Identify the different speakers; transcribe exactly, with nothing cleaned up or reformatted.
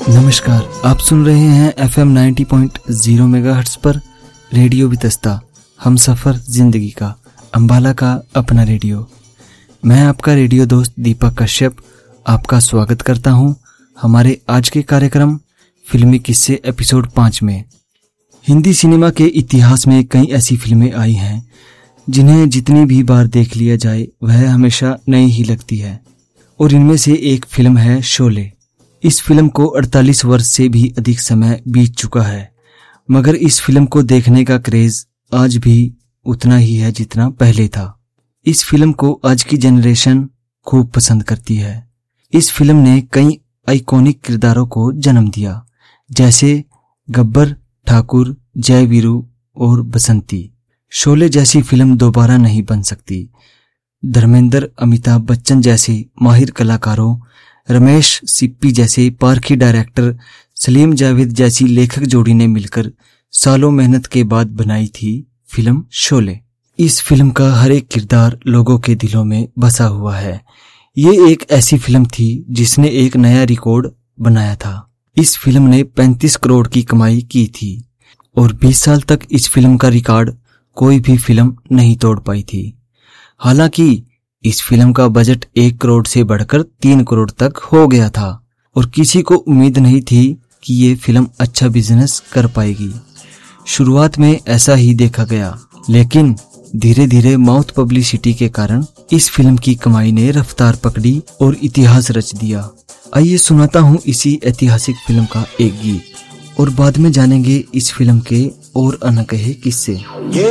Speaker 1: नमस्कार, आप सुन रहे हैं F M ninety point zero megahertz पर रेडियो वितस्ता, हम सफ़र जिंदगी का, अंबाला का अपना रेडियो। मैं आपका रेडियो दोस्त दीपक कश्यप आपका स्वागत करता हूं हमारे आज के कार्यक्रम फिल्मी किस्से एपिसोड पाँच में। हिंदी सिनेमा के इतिहास में कई ऐसी फिल्में आई हैं जिन्हें जितनी भी बार देख लिया जाए वह हमेशा नई ही लगती है, और इनमें से एक फिल्म है शोले। इस फिल्म को अड़तालीस वर्ष से भी अधिक समय बीत चुका है, मगर इस फिल्म को देखने का क्रेज आज भी उतना ही है जितना पहले था। इस फिल्म को आज की जनरेशन खूब पसंद करती है। इस फिल्म ने कई आइकॉनिक किरदारों को जन्म दिया, जैसे गब्बर, ठाकुर, जय वीरू और बसंती। शोले जैसी फिल्म दोबारा नहीं बन सकती। धर्मेंद्र, अमिताभ बच्चन जैसे माहिर कलाकारों, रमेश सिप्पी जैसे पारखी डायरेक्टर, सलीम जावेद जैसी लेखक जोड़ी ने मिलकर सालों मेहनत के बाद बनाई थी फिल्म शोले। इस फिल्म का हर एक किरदार लोगों के दिलों में बसा हुआ है। ये एक ऐसी फिल्म थी जिसने एक नया रिकॉर्ड बनाया था। इस फिल्म ने पैंतीस करोड़ की कमाई की थी और बीस साल तक इस फिल्म का रिकॉर्ड कोई भी फिल्म नहीं तोड़ पाई थी। हालांकि इस फिल्म का बजट एक करोड़ से बढ़कर तीन करोड़ तक हो गया था और किसी को उम्मीद नहीं थी कि ये फिल्म अच्छा बिजनेस कर पाएगी। शुरुआत में ऐसा ही देखा गया, लेकिन धीरे धीरे माउथ पब्लिसिटी के कारण इस फिल्म की कमाई ने रफ्तार पकड़ी और इतिहास रच दिया। आइए सुनाता हूँ इसी ऐतिहासिक फिल्म का एक गीत और बाद में जानेंगे इस फिल्म के और अनकहे किस्से।